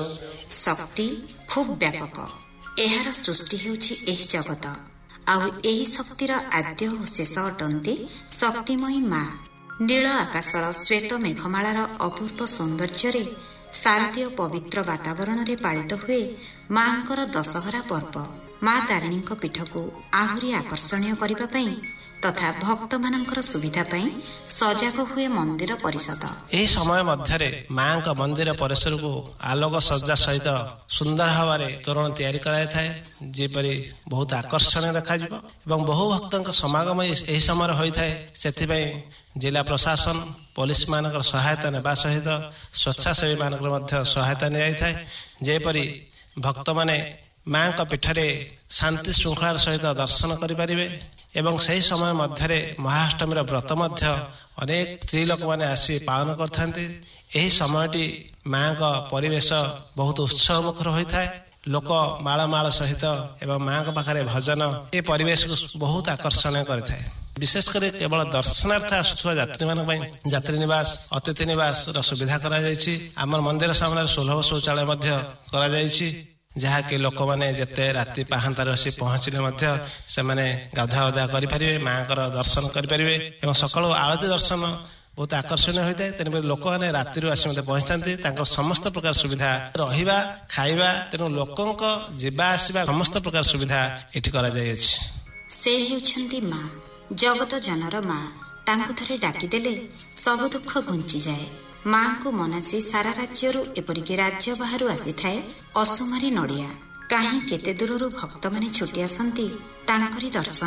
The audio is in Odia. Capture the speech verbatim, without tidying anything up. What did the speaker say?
ଶକ୍ତି ଖୁବ୍ ବ୍ୟାପକ। ଏହାର ସୃଷ୍ଟି ହେଉଛି ଏହି ଜଗତ, ଆଉ ଏହି ଶକ୍ତିର ଆଦ୍ୟ ଓ ଶେଷ ଅଟନ୍ତି ଶକ୍ତିମୟୀ ମା। ନୀଳ ଆକାଶର ଶ୍ୱେତ ମେଘମାଳାର ଅପୂର୍ବ ସୌନ୍ଦର୍ଯ୍ୟରେ ଶାରଦୀୟ ପବିତ୍ର ବାତାବରଣରେ ପାଳିତ ହୁଏ ମାଙ୍କର ଦଶହରା ପର୍ବ। ମା ତାରିଣୀଙ୍କ ପୀଠକୁ ଆହୁରି ଆକର୍ଷଣୀୟ କରିବା ପାଇଁ ତଥା ଭକ୍ତମାନଙ୍କର ସୁବିଧା ପାଇଁ ସଜାଗ ହୁଏ ମନ୍ଦିର ପରିଷଦ। ଏହି ସମୟ ମଧ୍ୟରେ ମାଙ୍କ ମନ୍ଦିର ପରିସରକୁ ଆଲୋକ ସଜ୍ଜା ସହିତ ସୁନ୍ଦର ଭାବରେ ତୋରଣ ତିଆରି କରାଯାଇଥାଏ, ଯେପରି ବହୁତ ଆକର୍ଷଣୀୟ ଦେଖାଯିବ ଏବଂ ବହୁ ଭକ୍ତଙ୍କ ସମାଗମ ଏହି ସମୟରେ ହୋଇଥାଏ। ସେଥିପାଇଁ ଜିଲ୍ଲା ପ୍ରଶାସନ ପୋଲିସ ମାନଙ୍କର ସହାୟତା ନେବା ସହିତ ସ୍ୱେଚ୍ଛାସେବୀ ମାନଙ୍କର ମଧ୍ୟ ସହାୟତା ନିଆଯାଇଥାଏ, ଯେପରି ଭକ୍ତମାନେ ମାଙ୍କ ପୀଠରେ ଶାନ୍ତି ଶୃଙ୍ଖଳାର ସହିତ ଦର୍ଶନ କରିପାରିବେ। ଏବଂ ସେହି ସମୟ ମଧ୍ୟରେ ମହାଷ୍ଟମୀର ବ୍ରତ ମଧ୍ୟ ଅନେକ ସ୍ତ୍ରୀ ଲୋକମାନେ ଆସି ପାଳନ କରିଥାନ୍ତି। ଏହି ସମୟଟି ମାଙ୍କ ପରିବେଶ ବହୁତ ଉତ୍ସବ ମୁଖର ହୋଇଥାଏ। ଲୋକ ମାଳ ମାଳ ସହିତ ଏବଂ ମାଙ୍କ ପାଖରେ ଭଜନ ଏ ପରିବେଶକୁ ବହୁତ ଆକର୍ଷଣୀୟ କରିଥାଏ। ବିଶେଷ କରି କେବଳ ଦର୍ଶନାର୍ଥ ଆସୁଥିବା ଯାତ୍ରୀମାନଙ୍କ ପାଇଁ ଯାତ୍ରୀ ନିବାସ, ଅତିଥି ନିବାସର ସୁବିଧା କରାଯାଇଛି। ଆମର ମନ୍ଦିର ସାମ୍ନାରେ ସୁଲଭ ଶୌଚାଳୟ ମଧ୍ୟ କରାଯାଇଛି, ଯାହାକି ଲୋକମାନେ ଯେତେ ରାତି ପାହାନ୍ତାରେ ଆସି ପହଞ୍ଚିଲେ ମଧ୍ୟ ସେମାନେ ଗାଧୁଆ ଗାଧୁଆ କରିପାରିବେ, ମାଙ୍କର ଦର୍ଶନ କରିପାରିବେ ଏବଂ ସକାଳୁ ଆଳତି ଦର୍ଶନ ବହୁତ ଆକର୍ଷଣୀୟ ହୋଇଥାଏ। ତେଣୁକରି ଲୋକମାନେ ରାତିରୁ ଆସି ମଧ୍ୟ ପହଞ୍ଚିଥାନ୍ତି। ତାଙ୍କର ସମସ୍ତ ପ୍ରକାର ସୁବିଧା, ରହିବା ଖାଇବା, ତେଣୁ ଲୋକଙ୍କ ଯିବା ଆସିବା ସମସ୍ତ ପ୍ରକାର ସୁବିଧା ଏଠି କରାଯାଇଅଛି। ସେ ହେଉଛନ୍ତି ମା, ଜଗତ ଜନର ମା। ତାଙ୍କୁ ଥରେ ଡାକିଦେଲେ ସବୁ ଦୁଃଖ ଘୁଞ୍ଚିଯାଏ। ମାଙ୍କୁ ମନାସି ସାରା ରାଜ୍ୟରୁ ଏପରିକି ରାଜ୍ୟ ବାହାରୁ ଆସିଥାଏ ଅସୁମାରୀ ନଡ଼ିଆ। କାହିଁ କେତେ ଦୂରରୁ ଭକ୍ତମାନେ ଛୁଟି ଆସନ୍ତି ତାଙ୍କରି ଦର୍ଶନ